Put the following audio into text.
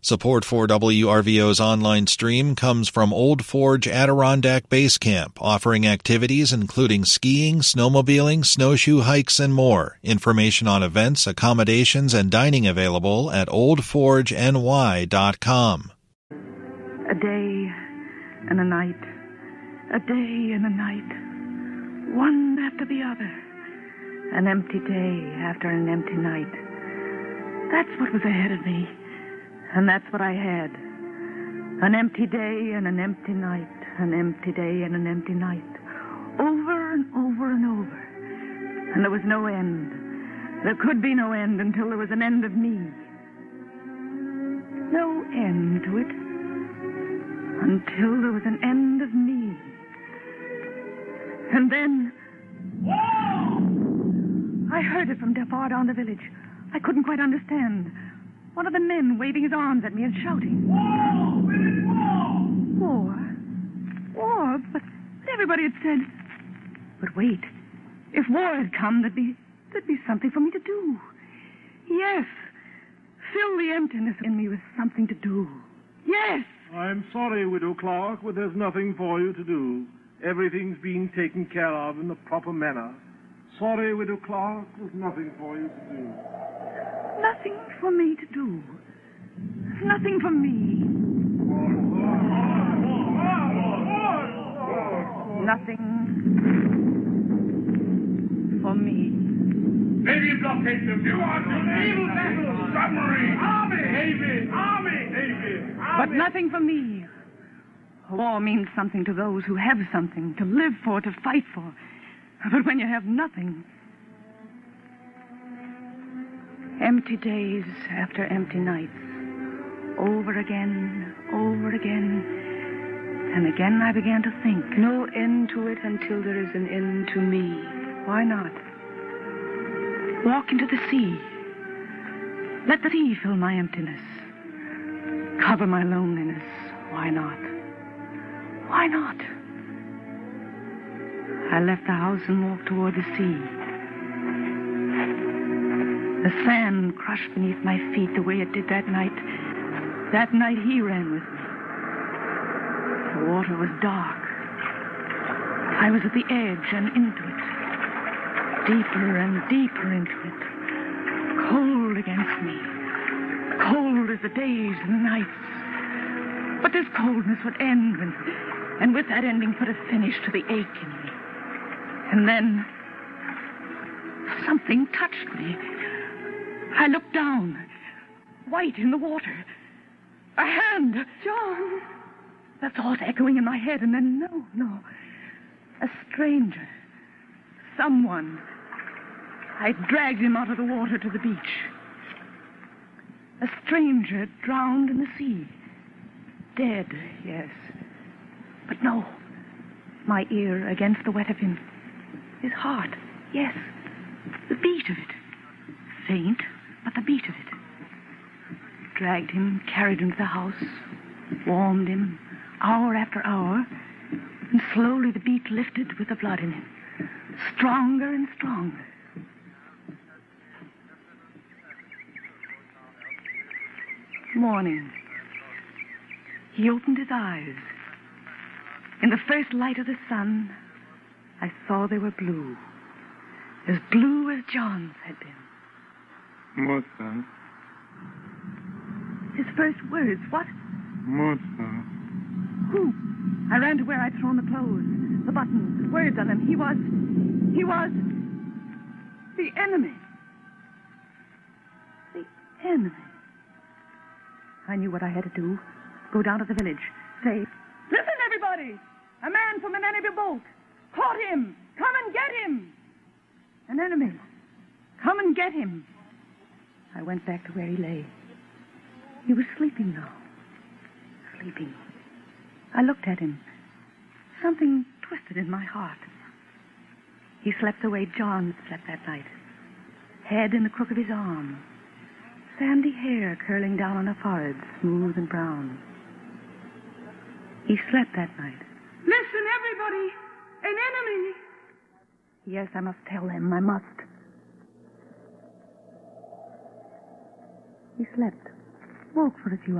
Support for WRVO's online stream comes from Old Forge Adirondack Base Camp, offering activities including skiing, snowmobiling, snowshoe hikes, and more. Information on events, accommodations, and dining available at oldforgeny.com. A day and a night. A day and a night. One after the other. An empty day after an empty night. That's what was ahead of me. And that's what I had. An empty day and an empty night. An empty day and an empty night. Over and over and over. And there was no end. There could be no end until there was an end of me. No end to it. Until there was an end of me. And then... Whoa! I heard it from far down the village. I couldn't quite understand. One of the men waving his arms at me and shouting. War! War? War? But everybody had said... But wait. If war had come, there'd be something for me to do. Yes. Fill the emptiness in me with something to do. Yes. I'm sorry, Widow Clark, but there's nothing for you to do. Everything's being taken care of in the proper manner. Sorry, Widow Clark, there's nothing for you to do. Nothing for me to do. Nothing for me. Nothing for me. Navy blockade them. You are to naval vessels, submarine, army, navy. But nothing for me. War means something to those who have something to live for, to fight for. But when you have nothing... Empty days after empty nights. Over again, and again I began to think. No end to it until there is an end to me. Why not? Walk into the sea. Let the sea fill my emptiness. Cover my loneliness. Why not? Why not? I left the house and walked toward the sea. The sand crushed beneath my feet the way it did that night. That night he ran with me. The water was dark. I was at the edge and into it. Deeper and deeper into it. Cold against me. Cold as the days and the nights. But this coldness would end, and with that ending put a finish to the ache in me. And then something touched me. I looked down, white in the water. A hand. John. The thought echoing in my head, and then no. A stranger. Someone. I dragged him out of the water to the beach. A stranger drowned in the sea. Dead, yes. But no. My ear against the wet of him. His heart, yes. The beat of it. Faint, but the beat of it. Dragged him, carried him to the house, warmed him, hour after hour, and slowly the beat lifted with the blood in him. Stronger and stronger. Morning. He opened his eyes. In the first light of the sun, I saw they were blue. As blue as John's had been. Martha. His first words, what? Martha. Who? I ran to where I'd thrown the clothes, the buttons, the words on them. He was the enemy. The enemy. I knew what I had to do. Go down to the village. Say, listen, everybody! A man from an enemy boat. Caught him! Come and get him! An enemy. Come and get him. I went back to where he lay. He was sleeping now. Sleeping. I looked at him. Something twisted in my heart. He slept the way John slept that night. Head in the crook of his arm. Sandy hair curling down on a forehead, smooth and brown. He slept that night. Listen, everybody! An enemy! Yes, I must tell them. I must. He slept. Woke for a few